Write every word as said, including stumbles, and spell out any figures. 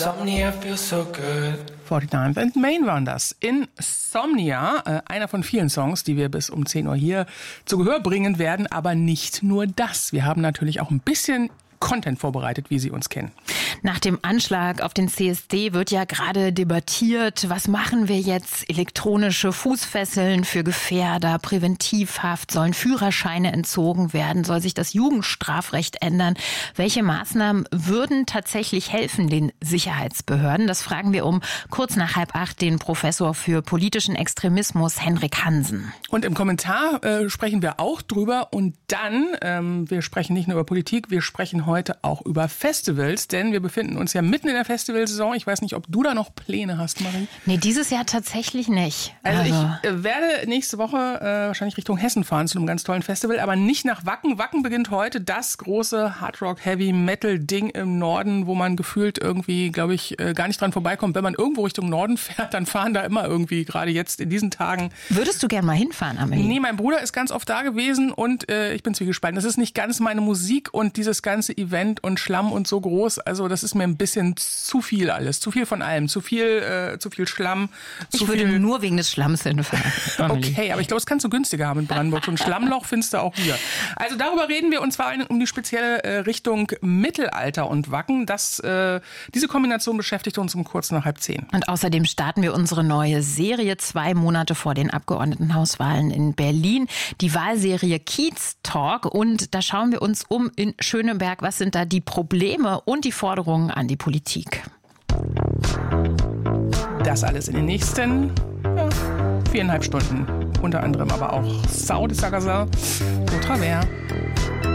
Insomnia feels so good. forty-ninth and Main waren das. Insomnia, äh, einer von vielen Songs, die wir bis um zehn Uhr hier zu Gehör bringen werden. Aber nicht nur das. Wir haben natürlich auch ein bisschen Content vorbereitet, wie Sie uns kennen. Nach dem Anschlag auf den C S D wird ja gerade debattiert, was machen wir jetzt? Elektronische Fußfesseln für Gefährder, Präventivhaft, sollen Führerscheine entzogen werden, soll sich das Jugendstrafrecht ändern? Welche Maßnahmen würden tatsächlich helfen den Sicherheitsbehörden? Das fragen wir um kurz nach halb acht den Professor für politischen Extremismus Henrik Hansen. Und im Kommentar äh, sprechen wir auch drüber und dann, ähm, wir sprechen nicht nur über Politik, wir sprechen heute auch über Festivals, denn wir befinden uns ja mitten in der Festivalsaison. Ich weiß nicht, ob du da noch Pläne hast, Marie? Nee, dieses Jahr tatsächlich nicht. Also, also. ich äh, werde nächste Woche äh, wahrscheinlich Richtung Hessen fahren zu einem ganz tollen Festival, aber nicht nach Wacken. Wacken beginnt heute, das große Hardrock-Heavy-Metal-Ding im Norden, wo man gefühlt irgendwie, glaube ich, äh, gar nicht dran vorbeikommt. Wenn man irgendwo Richtung Norden fährt, dann fahren da immer irgendwie, gerade jetzt in diesen Tagen. Würdest du gern mal hinfahren, Amelie? Nee, mein Bruder ist ganz oft da gewesen und äh, ich bin zwiegespalten. Das ist nicht ganz meine Musik und dieses ganze Event und Schlamm und so groß. Also das ist mir ein bisschen zu viel alles. Zu viel von allem. Zu viel, äh, zu viel Schlamm. Zu ich würde viel... nur wegen des Schlamms hinfahren. Okay, aber ich glaube, es kannst du günstiger haben in Brandenburg. So ein Schlammloch findest du auch hier. Also darüber reden wir und zwar um die spezielle äh, Richtung Mittelalter und Wacken. Das, äh, diese Kombination beschäftigt uns um kurz nach halb zehn. Und außerdem starten wir unsere neue Serie zwei Monate vor den Abgeordnetenhauswahlen in Berlin. Die Wahlserie Kiez Talk. Und da schauen wir uns um in Schöneberg. Was sind da die Probleme und die Forderungen an die Politik? Das alles in den nächsten ja, viereinhalb Stunden. Unter anderem aber auch Sau de Sagazin, au travers.